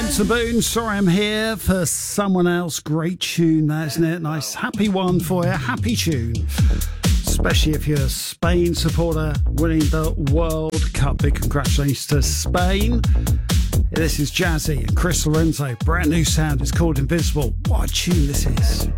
The Boon, sorry I'm here for someone else. Great tune, that, isn't it? Nice happy one for you, happy tune. Especially if you're a Spain supporter winning the World Cup. Big congratulations to Spain. This is Jazzy and Chris Lorenzo. Brand new sound, it's called Invisible. What a tune this is.